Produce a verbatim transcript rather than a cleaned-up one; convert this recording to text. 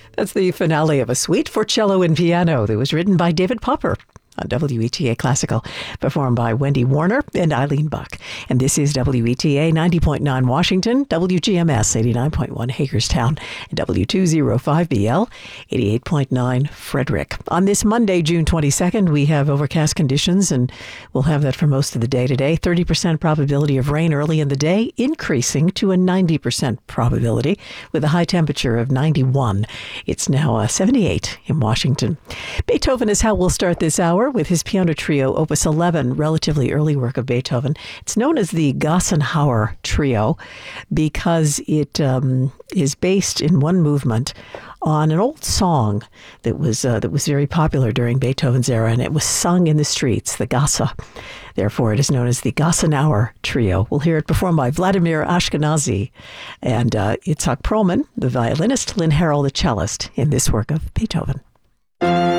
That's the finale of a suite for cello and piano that was written by David Popper on W E T A Classical, performed by Wendy Warner and Eileen Buck. And this is W E T A ninety point nine Washington, W G M S eighty-nine point one Hagerstown, and W two oh five B L eighty-eight point nine Frederick. On this Monday, June twenty-second, we have overcast conditions, and we'll have that for most of the day today. thirty percent probability of rain early in the day, increasing to a ninety percent probability with a high temperature of ninety-one. It's now uh, seventy-eight in Washington. Beethoven is how we'll start this hour with his piano trio, Opus eleven, relatively early work of Beethoven. It's known as the Gassenhauer Trio because it um, is based in one movement on an old song that was uh, that was very popular during Beethoven's era, and it was sung in the streets, the Gasse. Therefore, it is known as the Gassenhauer Trio. We'll hear it performed by Vladimir Ashkenazy and uh, Itzhak Perlman, the violinist, Lynn Harrell, the cellist, in this work of Beethoven.